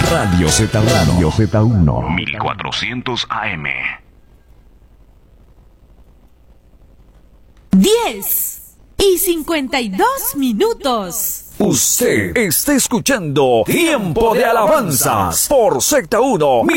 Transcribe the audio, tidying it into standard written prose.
Radio Z1. Radio Z1. 1400 AM. 10:52. Usted está escuchando Tiempo de Alabanzas por Z1